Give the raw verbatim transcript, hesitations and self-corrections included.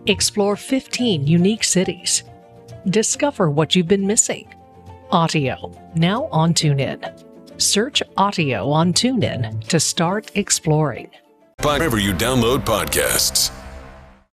Explore fifteen unique cities. Discover what you've been missing. Audio, now on TuneIn. Search Audio on TuneIn to start exploring. Wherever you download podcasts.